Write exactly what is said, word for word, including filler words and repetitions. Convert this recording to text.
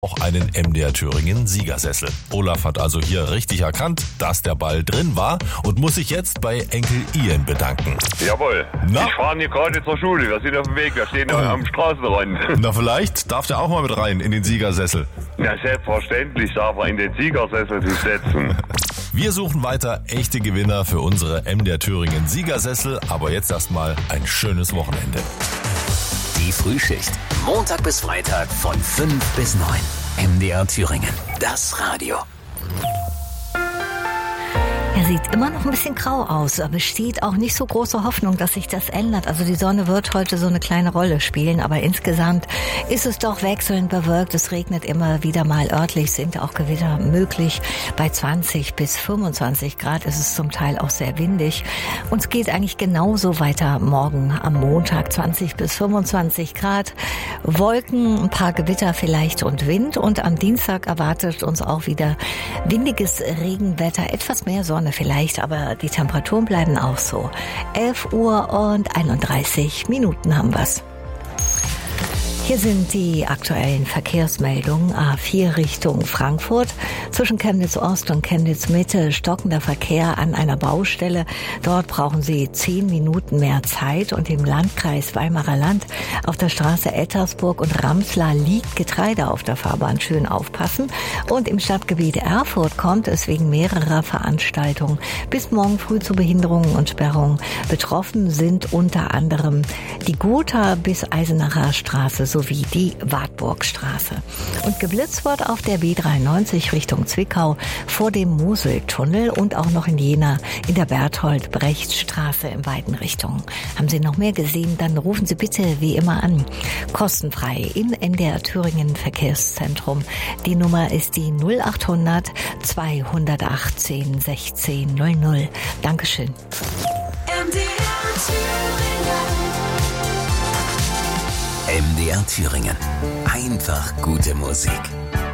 auch einen M D R Thüringen Siegersessel. Olaf hat also hier richtig erkannt, dass der Ball drin war und muss sich jetzt bei Enkel Ian bedanken. Jawohl. Na? Ich fahre hier gerade zur Schule. Wir sind auf dem Weg. Wir stehen oh. am Straßenrand. Na, vielleicht darf der auch mal mit rein in den Siegersessel. Ja, selbstverständlich darf er in den Siegersessel sich setzen. Wir suchen weiter echte Gewinner für unsere M D R Thüringen Siegersessel, aber jetzt erstmal ein schönes Wochenende. Die Frühschicht. Montag bis Freitag von fünf bis neun. M D R Thüringen. Das Radio. Er sieht immer noch ein bisschen grau aus, aber es steht auch nicht so große Hoffnung, dass sich das ändert. Also die Sonne wird heute so eine kleine Rolle spielen, aber insgesamt ist es doch wechselnd bewölkt. Es regnet immer wieder mal örtlich, sind auch Gewitter möglich. Bei zwanzig bis fünfundzwanzig Grad ist es zum Teil auch sehr windig. Und es geht eigentlich genauso weiter morgen am Montag, zwanzig bis fünfundzwanzig Grad. Wolken, ein paar Gewitter vielleicht und Wind. Und am Dienstag erwartet uns auch wieder windiges Regenwetter, etwas mehr Sonne vielleicht, aber die Temperaturen bleiben auch so. elf Uhr und einunddreißig Minuten haben wir's. Hier sind die aktuellen Verkehrsmeldungen. A vier Richtung Frankfurt. Zwischen Chemnitz Ost und Chemnitz Mitte stockender Verkehr an einer Baustelle. Dort brauchen Sie zehn Minuten mehr Zeit. Und im Landkreis Weimarer Land auf der Straße Ettersburg und Ramslar liegt Getreide auf der Fahrbahn. Schön aufpassen. Und im Stadtgebiet Erfurt kommt es wegen mehrerer Veranstaltungen bis morgen früh zu Behinderungen und Sperrungen. Betroffen sind unter anderem die Gotha bis Eisenacher Straße sowie die Wartburgstraße. Und geblitzt wird auf der B dreiundneunzig Richtung Zwickau vor dem Moseltunnel und auch noch in Jena in der Berthold-Brecht-Straße in beiden Richtungen. Haben Sie noch mehr gesehen, dann rufen Sie bitte wie immer an. Kostenfrei im M D R Thüringen Verkehrszentrum. Die Nummer ist die null achthundert zweihundertachtzehn sechzehn null null. Dankeschön. M D R Thüringen. M D R Thüringen. Einfach gute Musik.